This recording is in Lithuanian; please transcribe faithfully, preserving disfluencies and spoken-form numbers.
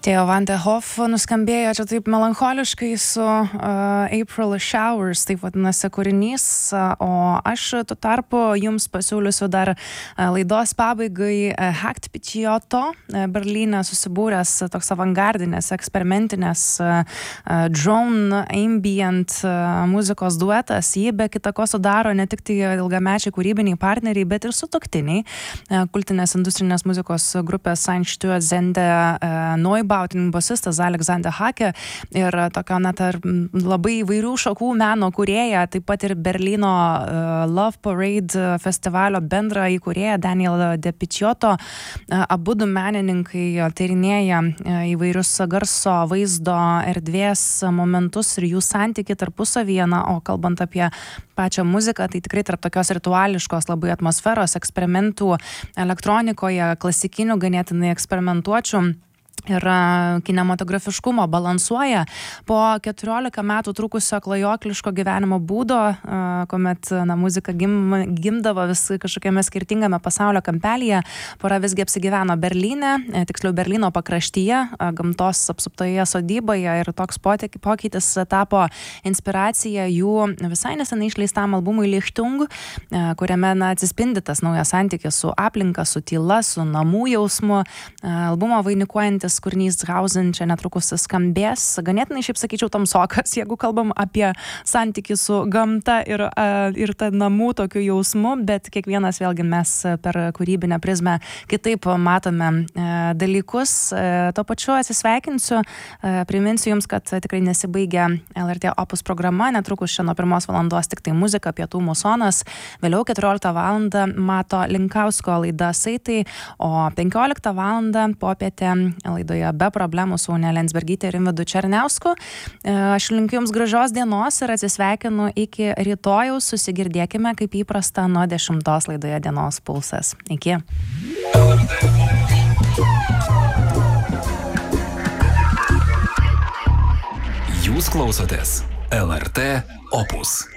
Theo Van de Hoff nuskambėjo čia taip melancholiškai su uh, April Showers, taip vadinasi kūrinys, uh, o aš tuo tarpu jums pasiūlysiu dar uh, laidos pabaigai uh, Hakt Picciotto, uh, Berlyne susibūręs uh, toks avangardinės, eksperimentinės uh, uh, drone ambient uh, muzikos duetas. Jį be kita ko sudaro ne tik tai ilgamečiai kūrybiniai partneriai, bet ir sutuoktiniai. Uh, kultinės industrinės muzikos grupės Einstürzende Zende uh, Neubau bosistas Alexander Hake ir tokio net ar labai įvairių šakų meno kūrėja, taip pat ir Berlyno uh, Love Parade festivalio bendra įkūrėja Daniel De Picciotto. Uh, abudu menininkai tyrinėja uh, įvairius garso, vaizdo, erdvės momentus ir jų santyki tarpusavyje. Na, o kalbant apie pačią muziką, tai tikrai tarp tokios rituališkos labai atmosferos, eksperimentų elektronikoje, klasikinių ganėtinai eksperimentuočių ir kinematografiškumo balansuoja. Po keturiolika metų trukusio klajokliško gyvenimo būdo, kuomet na, muzika gim, gimdavo vis kažkokiame skirtingame pasaulio kampelyje, pora visgi apsigyveno Berlyne, tiksliau Berlyno pakraštyje, gamtos apsuptoje sodyboje, ir toks pokytis tapo inspiracija jų visai nesenai išleistam albumui Lichtung, kuriame na, atsispindytas naujas santykis su aplinka, su tyla, su namų jausmu. Albumo vainikuojantis kūrinys Draußen čia netrukus skambės. Ganėtinai, šiaip sakyčiau, tamsokas, jeigu kalbam apie santykį su gamta ir, ir ta namų tokiu jausmu, bet kiekvienas vėlgi mes per kūrybinę prizmę kitaip matome dalykus. Tuo pačiu atsisveikinsiu, priminsiu jums, kad tikrai nesibaigia L R T Opus programa, netrukus čia nuo pirmos valandos tik tai muzika, pietų musonas, vėliau keturioliktą valandą Mato Linkausko laida Saitai, o penkioliktą valandą popietę laidoje Be problemų su Une Lensbergyte ir Rimvydu Černiausku. Aš linkiu jums gražios dienos ir atsisveikinu iki rytojaus. Susigirdėkime kaip įprasta nuo dešimtos laidoje Dienos pulsas. Iki. Jūs klausotės L R T Opus.